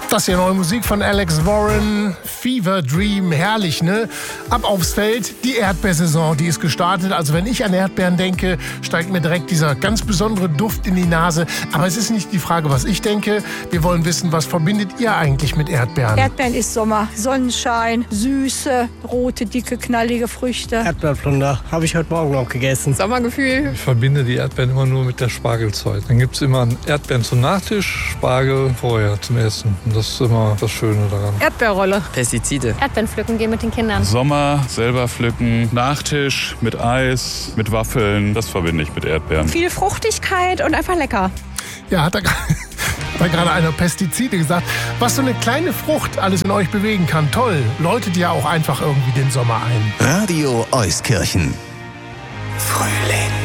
Das hier neue Musik von Alex Warren, Fever Dream, herrlich, ne? Ab aufs Feld, die Erdbeersaison, die ist gestartet. Also wenn ich an Erdbeeren denke, steigt mir direkt dieser ganz besondere Duft in die Nase. Aber es ist nicht die Frage, was ich denke. Wir wollen wissen, was verbindet ihr eigentlich mit Erdbeeren? Erdbeeren ist Sommer, Sonnenschein, süße, rote, dicke, knallige Früchte. Erdbeerplunder habe ich heute Morgen noch gegessen. Sommergefühl. Ich verbinde die Erdbeeren immer nur mit der Spargelzeit. Dann gibt es immer Erdbeeren zum Nachtisch, Spargel vorher zum Essen. Und das ist immer das Schöne daran. Erdbeerrolle. Pestizide. Erdbeeren pflücken gehen mit den Kindern. Sommer, selber pflücken, Nachtisch mit Eis, mit Waffeln. Das verbinde ich mit Erdbeeren. Viel Fruchtigkeit und einfach lecker. Ja, hat da gerade einer Pestizide gesagt. Was so eine kleine Frucht alles in euch bewegen kann. Toll. Läutet ja auch einfach irgendwie den Sommer ein. Radio Euskirchen. Frühling.